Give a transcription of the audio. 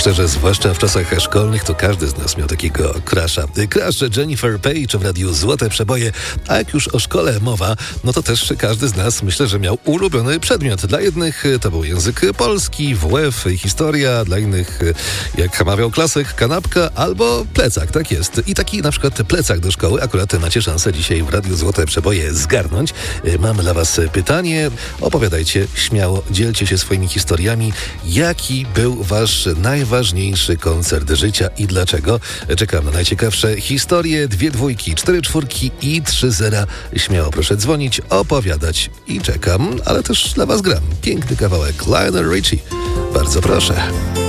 szczerze, zwłaszcza w czasach szkolnych, to każdy z nas miał takiego crusha. Crush Jennifer Page w radiu Złote Przeboje, a jak już o szkole mowa, no to też każdy z nas, myślę, że miał ulubiony przedmiot. Dla jednych to był język polski, WF, historia, dla innych, jak mawiał klasyk, kanapka albo plecak, tak jest. I taki na przykład plecak do szkoły akurat macie szansę dzisiaj w radiu Złote Przeboje zgarnąć. Mam dla was pytanie, opowiadajcie śmiało, dzielcie się swoimi historiami. Jaki był wasz najważniejszy koncert życia i dlaczego? Czekam na najciekawsze historie. 2 dwójki, 4 czwórki i 3 zera. Śmiało proszę dzwonić, opowiadać i czekam, ale też dla was gram. Piękny kawałek Lionel Richie. Bardzo proszę.